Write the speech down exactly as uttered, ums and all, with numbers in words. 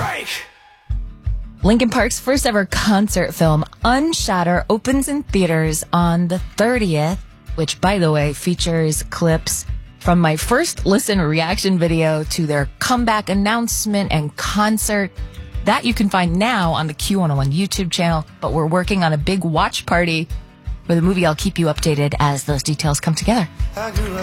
Strike! Linkin Park's first ever concert film, Unshatter, opens in theaters on the thirtieth, which, by the way, features clips from my first listen reaction video to their comeback announcement and concert. That you can find now on the Q one oh one YouTube channel, but we're working on a big watch party for the movie. I'll keep you updated as those details come together.